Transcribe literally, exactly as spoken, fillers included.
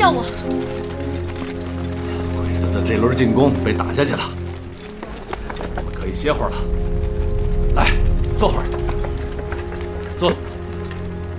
叫我。 鬼子的这轮进攻被打下去了，我们可以歇会儿了。来，坐会儿，坐。